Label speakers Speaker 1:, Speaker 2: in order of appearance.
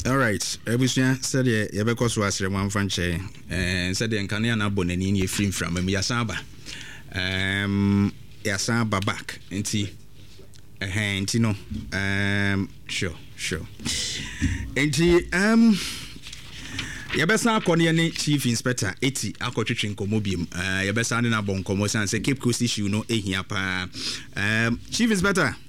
Speaker 1: All right. Ebusia said yebeko so asre man franche. Said nkane na bonani ne free from me yasaba. Yasaba back enti enti no. Sure. Enti yebesa akone ne chief inspector eti akotwetwe nkomo biem. Yebesa ne na bon komo san say Cape Coast issue no ehia pa. Chief inspector